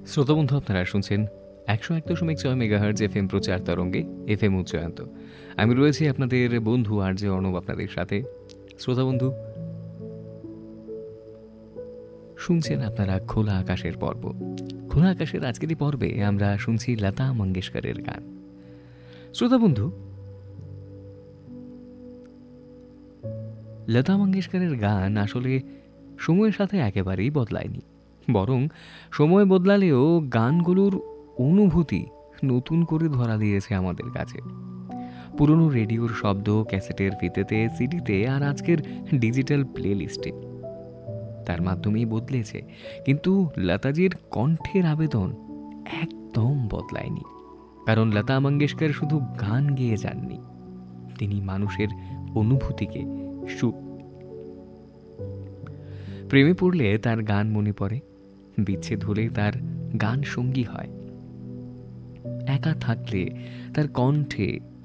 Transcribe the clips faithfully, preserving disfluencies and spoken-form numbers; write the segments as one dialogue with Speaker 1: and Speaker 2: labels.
Speaker 1: শ্রোতা বন্ধু, আপনারা শুনছেন একশো এক দশমিক ছয় মেগাহার্জ এফ এম প্রচার তরঙ্গে এফ এম উচ্চায়ন্ত। আমি রয়েছি আপনাদের বন্ধু আর যে অর্ণব আপনাদের সাথে। শ্রোতা বন্ধু, শুনছেন আপনারা খোলা আকাশের পর্ব। খোলা আকাশের আজকের এই পর্বে আমরা শুনছি লতা মঙ্গেশকরের গান। শ্রোতা বন্ধু, লতা মঙ্গেশকরের গান আসলে সময়ের সাথে একেবারেই বদলায়নি, বরং সময় বদলালেও গানগুলোর অনুভূতি নতুন করে ধরা দিয়েছে আমাদের কাছে। পুরনো রেডিওর শব্দ ক্যাসেটের ফিতেতে, সিডিতে আর আজকের ডিজিটাল প্লে লিস্টে, তার মাধ্যমেই বদলেছে, কিন্তু লতাজির কণ্ঠের আবেদন একদম বদলায়নি। কারণ লতা মঙ্গেশকর শুধু গান গেয়ে যাননি, তিনি মানুষের অনুভূতিকে সু প্রেমে পড়লে তার গান মনে পড়ে, বিচ্ছেদ হলে তার গান সঙ্গী হয়, একা থাকলে তার কণ্ঠে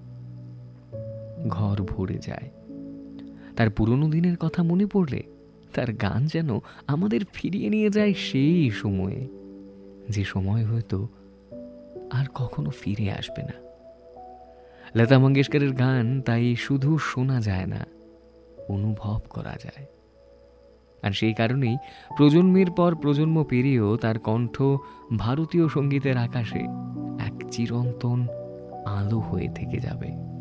Speaker 1: ঘর ভরে যায়, তার পুরনো দিনের কথা মনে পড়লে তার গান যেন আমাদের ফিরিয়ে নিয়ে যায় সেই সময়ে, যে সময় হয়তো আর কখনো ফিরে আসবে না। লতা মঙ্গেশকরের গান তাই শুধু শোনা যায় না, অনুভব করা যায়। আর সেই কারণেই প্রজন্মের পর প্রজন্ম পেরিয়েও তার কণ্ঠ ভারতীয় সঙ্গীতের আকাশে এক চিরন্তন আলো হয়ে থেকে যাবে।